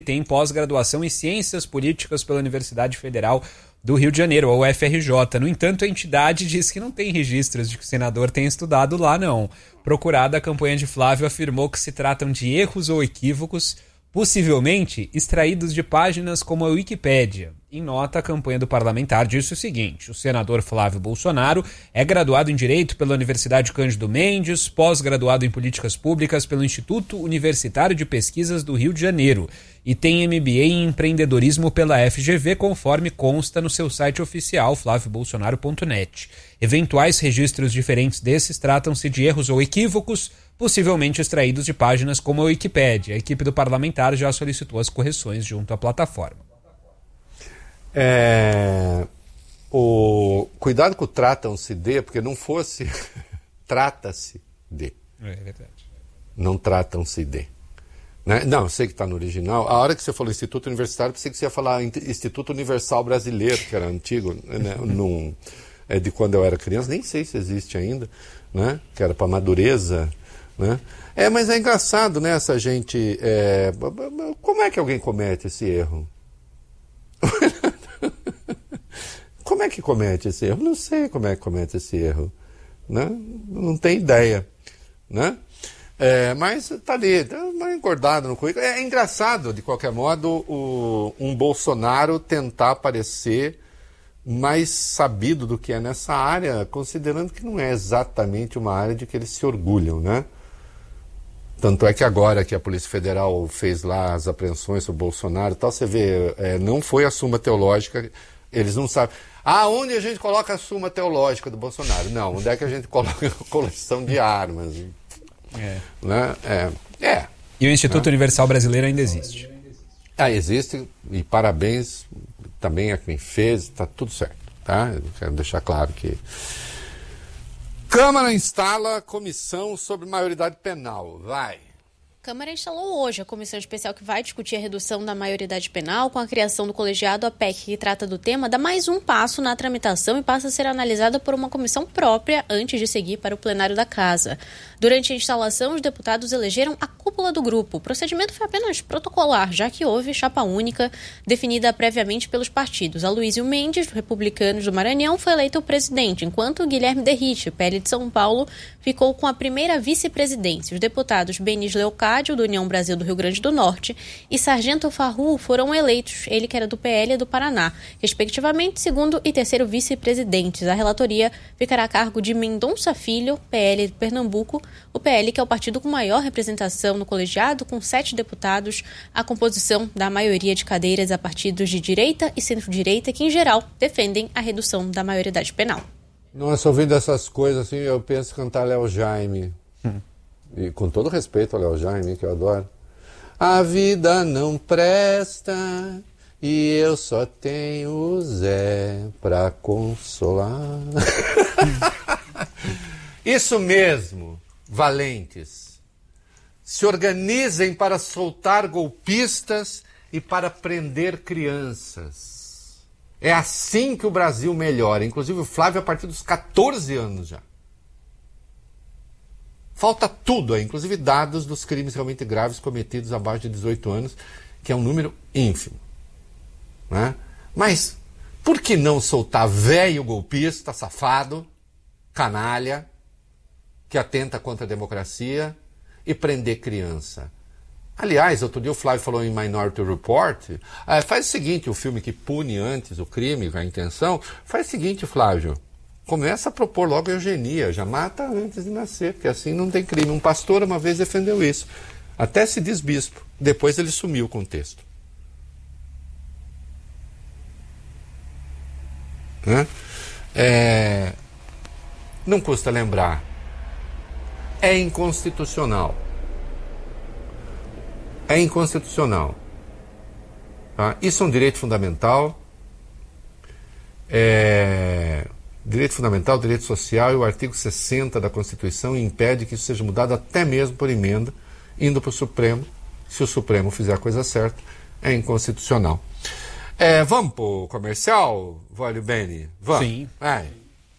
tem pós-graduação em Ciências Políticas pela Universidade Federal do Rio de Janeiro, a UFRJ. No entanto, a entidade diz que não tem registros de que o senador tenha estudado lá, não. Procurada, a campanha de Flávio afirmou que se tratam de erros ou equívocos, possivelmente extraídos de páginas como a Wikipédia. Em nota, a campanha do parlamentar disse o seguinte: o senador Flávio Bolsonaro é graduado em Direito pela Universidade Cândido Mendes, pós-graduado em Políticas Públicas pelo Instituto Universitário de Pesquisas do Rio de Janeiro e tem MBA em Empreendedorismo pela FGV, conforme consta no seu site oficial, flaviobolsonaro.net. Eventuais registros diferentes desses tratam-se de erros ou equívocos, possivelmente extraídos de páginas como a Wikipédia. A equipe do parlamentar já solicitou as correções junto à plataforma. Cuidado com o tratam-se de, porque não fosse trata-se de. É verdade. Não tratam-se de. Né? Não, eu sei que está no original. A hora que você falou Instituto Universitário, eu pensei que você ia falar Instituto Universal Brasileiro, que era antigo, né? De quando eu era criança, nem sei se existe ainda, né? Que era para Madureza, né? Mas é engraçado, né, essa gente... Como é que alguém comete esse erro? Como é que comete esse erro? Não sei como é que comete esse erro, né? Não tenho ideia, né? Mas tá ali, tá engordado no currículo. É engraçado, de qualquer modo, um Bolsonaro tentar parecer mais sabido do que é nessa área, considerando que não é exatamente uma área de que eles se orgulham, né? Tanto é que agora que a Polícia Federal fez lá as apreensões sobre o Bolsonaro e tal, você vê, não foi a Suma Teológica, eles não sabem. Onde a gente coloca a Suma Teológica do Bolsonaro? Não, onde é que a gente coloca a coleção de armas? Né? E o Instituto Universal Brasileiro ainda existe. Existe, e parabéns também a quem fez, está tudo certo, tá? Eu quero deixar claro que... Câmara instala comissão sobre maioridade penal. Vai. A Câmara instalou hoje a comissão especial que vai discutir a redução da maioridade penal. Com a criação do colegiado, a PEC que trata do tema dá mais um passo na tramitação e passa a ser analisada por uma comissão própria antes de seguir para o plenário da Casa. Durante a instalação, os deputados elegeram a cúpula do grupo. O procedimento foi apenas protocolar, já que houve chapa única definida previamente pelos partidos. Aloysio Mendes, do Republicanos do Maranhão, foi eleito o presidente, enquanto Guilherme Derrite, PL de São Paulo, ficou com a primeira vice-presidência. Os deputados Benis Leocádio, do União Brasil do Rio Grande do Norte, e Sargento Farru foram eleitos, ele que era do PL e do Paraná, respectivamente segundo e terceiro vice-presidentes. A relatoria ficará a cargo de Mendonça Filho, PL de Pernambuco, o PL, que é o partido com maior representação no colegiado, com 7 deputados, a composição da maioria de cadeiras a partidos de direita e centro-direita, que, em geral, defendem a redução da maioridade penal. Nossa, ouvindo essas coisas, assim, eu penso em cantar Léo Jaime. E com todo respeito ao Léo Jaime, que eu adoro. A vida não presta e eu só tenho o Zé pra consolar. Isso mesmo. Valentes, se organizem para soltar golpistas e para prender crianças. É assim que o Brasil melhora. Inclusive o Flávio a partir dos 14 anos já. Falta tudo aí, inclusive dados dos crimes realmente graves cometidos abaixo de 18 anos, que é um número ínfimo. Né? Mas por que não soltar velho golpista, safado, canalha, que atenta contra a democracia, e prender criança? Aliás, outro dia o Flávio falou em Minority Report, faz o seguinte, o filme que pune antes o crime, a intenção, faz o seguinte, Flávio, começa a propor logo a eugenia, já mata antes de nascer, porque assim não tem crime. Um pastor uma vez defendeu isso, até se diz bispo, depois ele sumiu com o texto. Não custa lembrar, é inconstitucional. É inconstitucional. Tá? Isso é um direito fundamental. Direito fundamental, direito social, e o artigo 60 da Constituição impede que isso seja mudado até mesmo por emenda, indo para o Supremo. Se o Supremo fizer a coisa certa, é inconstitucional. Vamos para o comercial, Vólio Beni? Vamos? Sim.